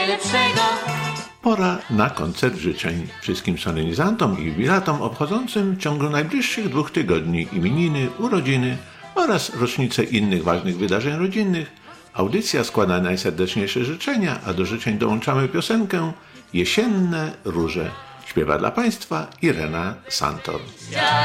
Pora na koncert życzeń wszystkim solenizantom i jubilatom obchodzącym w ciągu najbliższych 2 tygodni imieniny, urodziny oraz rocznice innych ważnych wydarzeń rodzinnych. Audycja składa najserdeczniejsze życzenia, a do życzeń dołączamy piosenkę Jesienne róże. Śpiewa dla Państwa Irena Santor.